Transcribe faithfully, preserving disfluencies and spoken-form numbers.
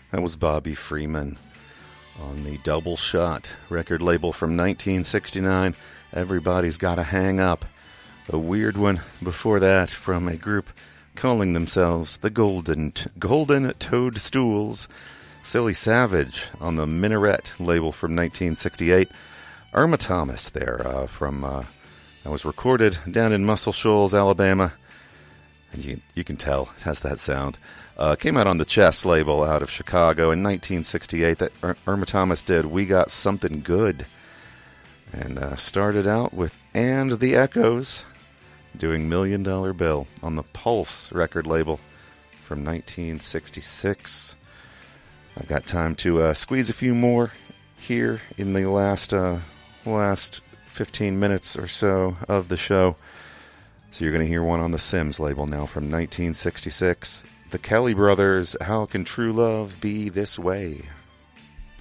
That was Bobby Freeman on the Double Shot record label from nineteen sixty-nine. Everybody's Gotta Hang Up. A weird one before that from a group calling themselves the Golden Golden Toadstools. Silly Savage on the Minaret label from nineteen sixty-eight. Irma Thomas there uh, from uh, that was recorded down in Muscle Shoals, Alabama, and you you can tell it has that sound. Uh, came out on the Chess label out of Chicago in nineteen sixty-eight. That Ir- Irma Thomas did We Got Something Good, and uh, started out with And the Echoes doing Million Dollar Bill on the Pulse record label from nineteen sixty-six. I've got time to uh, squeeze a few more here in the last uh, last fifteen minutes or so of the show. So you're going to hear one on the Sims label now from nineteen sixty-six. The Kelly Brothers, How Can True Love Be This Way?